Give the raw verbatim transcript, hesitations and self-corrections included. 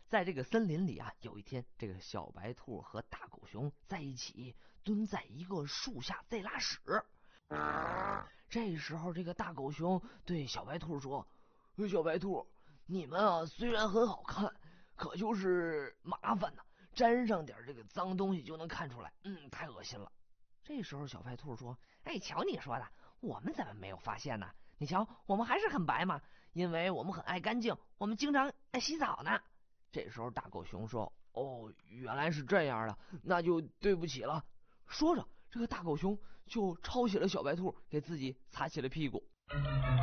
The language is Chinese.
在这个森林里啊，有一天，这个小白兔和大狗熊在一起蹲在一个树下在拉屎。这时候，这个大狗熊对小白兔说：“小白兔，你们啊虽然很好看，可就是麻烦呐，沾上点这个脏东西就能看出来，嗯，太恶心了。”这时候小白兔说：“哎，瞧你说的，我们怎么没有发现呢？你瞧，我们还是很白嘛，因为我们很爱干净，我们经常爱洗澡呢。”这时候大狗熊说：“哦，原来是这样的，那就对不起了。”说着，这个大狗熊就抄起了小白兔，给自己擦起了屁股。